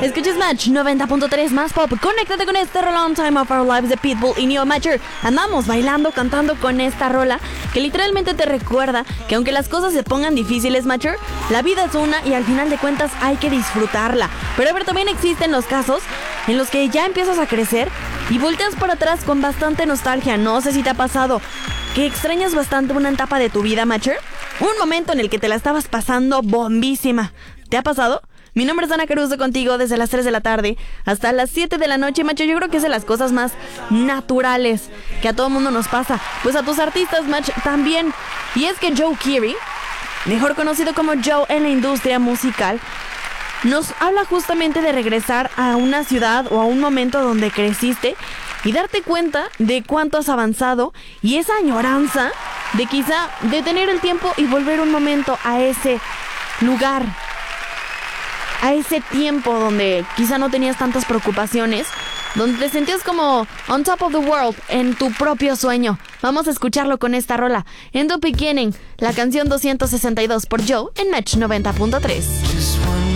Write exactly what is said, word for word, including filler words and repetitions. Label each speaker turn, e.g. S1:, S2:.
S1: Escuchas Match noventa punto tres más pop. Conéctate con este rolón Time of Our Lives de Pitbull y Neo Matcher. Andamos bailando, cantando con esta rola que literalmente te recuerda que aunque las cosas se pongan difíciles, Matcher, la vida es una y al final de cuentas hay que disfrutarla. Pero a ver, también existen los casos en los que ya empiezas a crecer y volteas para atrás con bastante nostalgia. No sé si te ha pasado que extrañas bastante una etapa de tu vida, Matcher. Un momento en el que te la estabas pasando bombísima. ¿Te ha pasado? Mi nombre es Ana Caruso, contigo desde las tres de la tarde hasta las siete de la noche, Macho. Yo creo que es de las cosas más naturales que a todo mundo nos pasa. Pues a tus artistas, Macho, también. Y es que Joe Keery, mejor conocido como Joe en la industria musical, nos habla justamente de regresar a una ciudad o a un momento donde creciste y darte cuenta de cuánto has avanzado y esa añoranza de quizá detener el tiempo y volver un momento a ese lugar, a ese tiempo donde quizá no tenías tantas preocupaciones, donde te sentías como on top of the world en tu propio sueño. Vamos a escucharlo con esta rola, In the Beginning, la canción doscientos sesenta y dos por Joe en Match noventa punto tres.